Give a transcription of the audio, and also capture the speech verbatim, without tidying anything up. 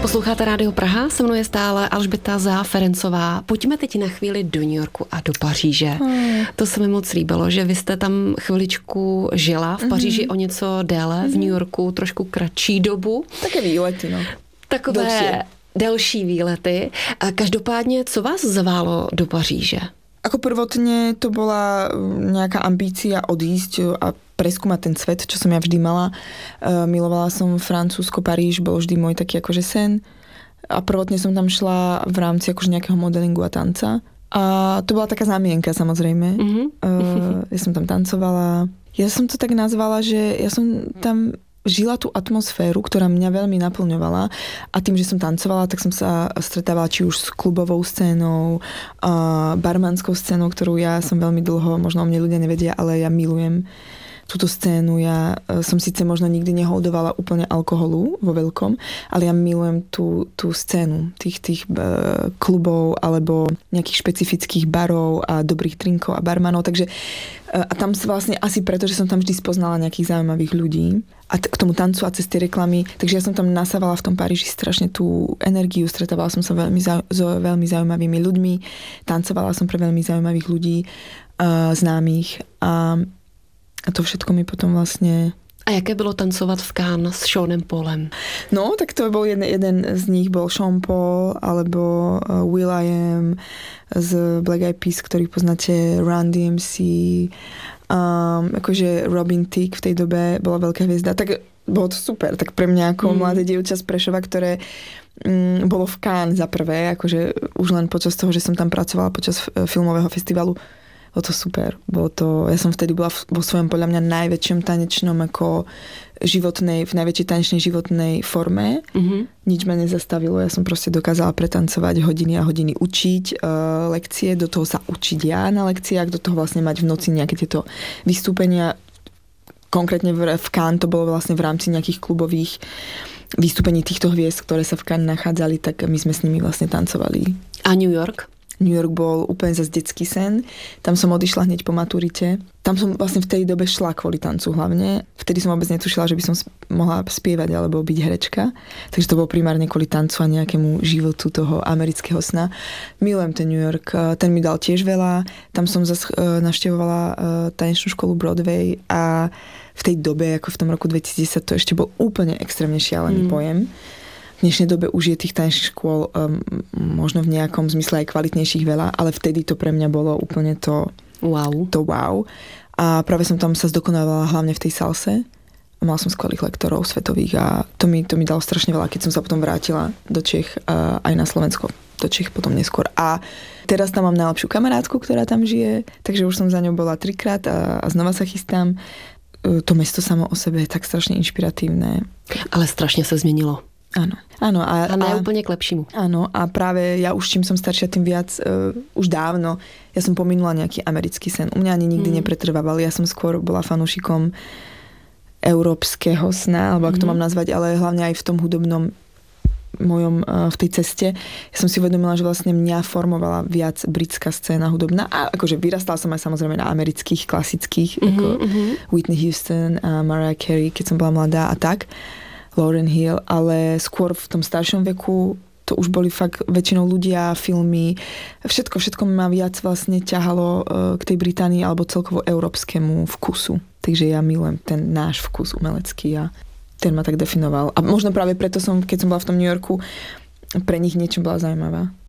Posloucháte Rádio Praha, se mnou je stále Alžběta Záferencová. Pojďme teď na chvíli do New Yorku a do Paříže. Hmm. To se mi moc líbilo, že vy jste tam chviličku žila, v Paříži mm-hmm. o něco déle, v New Yorku trošku kratší dobu. Také výlety, no. Takové delší, delší výlety. A každopádně, co vás zválo do Paříže? Ako prvotne to bola nejaká ambícia odísť a preskúmať ten svet, čo som ja vždy mala. Milovala som Francúzsko, Paríž, bol vždy môj taký akože sen. A prvotne som tam šla v rámci akože nejakého modelingu a tanca. A to bola taká zámienka, samozrejme. Mm-hmm. Ja som tam tancovala. Ja som to tak nazvala, že ja som tam žila tú atmosféru, ktorá mňa veľmi naplňovala a tým, že som tancovala, tak som sa stretávala či už s klubovou scénou, barmanskou scénou, ktorú ja som veľmi dlho, možno o mne ľudia nevedia, ale ja milujem túto scénu. Ja som síce možno nikdy neholdovala úplne alkoholu vo veľkom, ale ja milujem tú, tú scénu tých, tých klubov alebo nejakých špecifických barov a dobrých drinkov a barmanov. Takže a tam vlastne asi preto, že som tam vždy spoznala nejakých zaujímavých ľudí a t- k tomu tancu a cez tie reklamy. Takže ja som tam nasávala v tom Paríži strašne tú energiu, stretávala som sa veľmi zau- s veľmi zaujímavými ľuďmi, tancovala som pre veľmi zaujímavých ľudí, uh, známych a A to všetko mi potom vlastne... A jaké bylo tancovat v Cannes s Seanem Paulem? No, tak to bol jeden, jeden z nich bol Sean Paul, alebo uh, will.i.am z Black Eyed Peas, ktorých poznáte, Run D M C, um, akože Robin Thicke v tej dobe bola veľká hviezda. Tak bolo to super. Tak pre mňa ako mm. mladé dievča z Prešova, ktoré um, bolo v Cannes za prvé, akože už len počas toho, že som tam pracovala počas filmového festivalu, bolo to super. Bolo to, ja som vtedy bola vo svojom podľa mňa najväčšom tanečnom ako životnej, v najväčšej tanečnej životnej forme. Mm-hmm. Nič ma nezastavilo. Ja som proste dokázala pretancovať hodiny a hodiny, učiť uh, lekcie, do toho sa učiť ja na lekciách, do toho vlastne mať v noci nejaké tieto vystúpenia. Konkrétne v, v Cannes to bolo vlastne v rámci nejakých klubových vystúpení týchto hviezd, ktoré sa v Cannes nachádzali, tak my sme s nimi vlastne tancovali. A New York? New York bol úplne zase detský sen. Tam som odišla hneď po maturite. Tam som vlastne v tej dobe šla kvôli tancu hlavne. Vtedy som vôbec netušila, že by som mohla spievať alebo byť herečka. Takže to bolo primárne kvôli tancu a nejakému životu toho amerického sna. Milujem ten New York. Ten mi dal tiež veľa. Tam som zase navštevovala tanečnú školu Broadway a v tej dobe, ako v tom roku dvetisícdesať, to ešte bol úplne extrémne šialený mm. pojem. V dnešnej dobe už je tých tanečných škôl um, možno v nejakom zmysle aj kvalitnejších veľa, ale vtedy to pre mňa bolo úplne to wow. To wow. A práve som tam sa zdokonávala hlavne v tej salse. Mala som skvelých lektorov svetových a to mi, to mi dalo strašne veľa, keď som sa potom vrátila do Čech a aj na Slovensko. Do Čech potom neskôr. A teraz tam mám najlepšiu kamarátku, ktorá tam žije, takže už som za ňou bola trikrát a, a znova sa chystám. To mesto samo o sebe je tak strašne inšpiratívne. Ale strašne sa zmenilo. Áno. Áno a, a ne úplne k lepšímu. Áno, a práve ja už čím som staršia, tým viac, uh, už dávno, ja som pominula nejaký americký sen. U mňa ani nikdy mm. nepretrvával. Ja som skôr bola fanúšikom európskeho sna, alebo ak to mm. mám nazvať, ale hlavne aj v tom hudobnom mojom, uh, v tej ceste. Ja som si uvedomila, že vlastne mňa formovala viac britská scéna hudobná. A akože vyrastala som aj samozrejme na amerických, klasických, mm-hmm, ako mm-hmm. Whitney Houston a Mariah Carey, keď som bola mladá a tak. Lauryn Hill, ale skôr v tom staršom veku to už boli fakt väčšinou ľudia, filmy, všetko, všetko ma viac vlastne ťahalo k tej Británii alebo celkovo európskemu vkusu. Takže ja milujem ten náš vkus umelecký a ten ma tak definoval. A možno práve preto som, keď som bola v tom New Yorku, pre nich niečo bola zaujímavá.